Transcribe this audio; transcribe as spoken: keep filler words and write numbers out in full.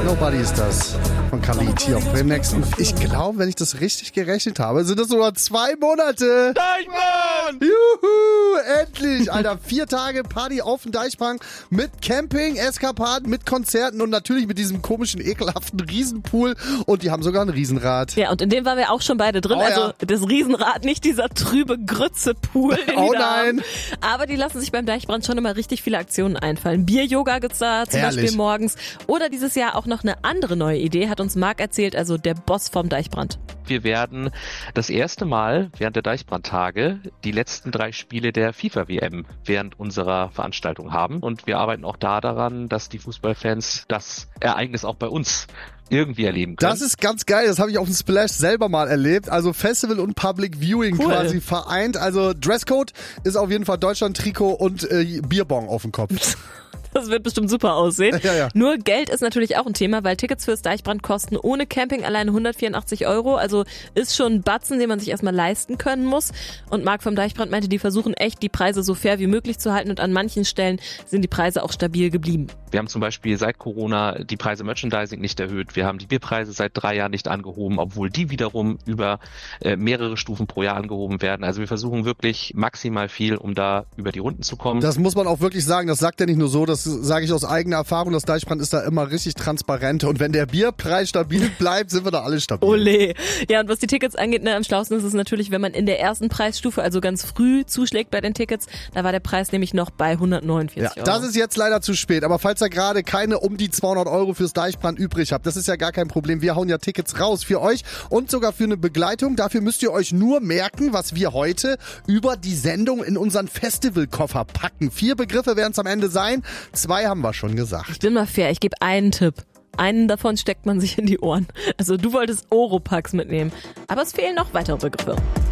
Nobody ist das von Khalid hier auf dem nächsten. Ich glaube, wenn ich das richtig gerechnet habe, sind das sogar zwei Monate. Deichmann! Juhu, endlich, Alter. Vier Tage Party auf dem Deichbrand mit Camping, Eskapaden, mit Konzerten und natürlich mit diesem komischen, ekelhaften Riesenpool. Und die haben sogar ein Riesenrad. Ja, und in dem waren wir auch schon beide drin. Oh, also ja. das Riesenrad, nicht dieser trübe Grütze-Pool. den Oh die da nein. haben. Aber die lassen sich beim Deichbrand schon immer richtig viele Aktionen einfallen. Bier-Yoga gibt's da zum Herrlich. Beispiel morgens. Oder dieses Jahr auch noch eine andere neue Idee, hat uns Marc erzählt, also der Boss vom Deichbrand. Wir werden das erste Mal während der Deichbrandtage die letzten drei Spiele der FIFA-W M während unserer Veranstaltung haben. Und wir arbeiten auch da daran, dass die Fußballfans das Ereignis auch bei uns irgendwie erleben können. Das ist ganz geil, das habe ich auf dem Splash selber mal erlebt. Also Festival und Public Viewing Cool. quasi vereint. Also Dresscode ist auf jeden Fall Deutschland-Trikot und äh, Bierbong auf dem Kopf. Das wird bestimmt super aussehen. Ja, ja. Nur Geld ist natürlich auch ein Thema, weil Tickets fürs Deichbrand kosten ohne Camping alleine hundertvierundachtzig Euro. Also ist schon ein Batzen, den man sich erstmal leisten können muss. Und Marc vom Deichbrand meinte, die versuchen echt, die Preise so fair wie möglich zu halten. Und an manchen Stellen sind die Preise auch stabil geblieben. Wir haben zum Beispiel seit Corona die Preise Merchandising nicht erhöht. Wir haben die Bierpreise seit drei Jahren nicht angehoben, obwohl die wiederum über äh, mehrere Stufen pro Jahr angehoben werden. Also wir versuchen wirklich maximal viel, um da über die Runden zu kommen. Das muss man auch wirklich sagen, das sagt er nicht nur so, das sage ich aus eigener Erfahrung, das Deichbrand ist da immer richtig transparent und wenn der Bierpreis stabil bleibt, sind wir da alle stabil. Ole. Ja, und was die Tickets angeht, ne, am schlausten ist es natürlich, wenn man in der ersten Preisstufe, also ganz früh zuschlägt bei den Tickets, da war der Preis nämlich noch bei hundertneunundvierzig Ja, Euro. das ist jetzt leider zu spät, aber falls ihr gerade keine um die zweihundert Euro fürs Deichbrand übrig habt, das ist ja gar kein Problem, wir hauen ja Tickets raus für euch und sogar für eine Begleitung, dafür müsst ihr euch nur merken, was wir heute über die Sendung in unseren Festivalkoffer packen. Vier Begriffe werden es am Ende sein, zwei haben wir schon gesagt. Ich bin mal fair, ich gebe einen Tipp. Einen davon steckt man sich in die Ohren. Also du wolltest Oropax mitnehmen. Aber es fehlen noch weitere Begriffe.